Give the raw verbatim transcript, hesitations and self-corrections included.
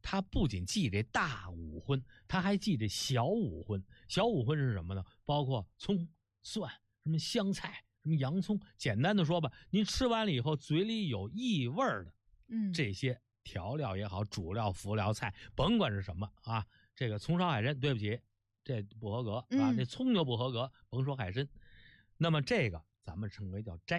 他不仅忌这大五荤，他还忌这小五荤。小五荤是什么呢？包括葱、蒜、什么香菜、什么洋葱。简单的说吧，您吃完了以后嘴里有异味的， 嗯， 这些调料也好，主料、辅料、菜，甭管是什么啊，这个葱烧海参，对不起，这不合格啊， 嗯这葱就不合格，甭说海参。那么这个咱们称为叫斋。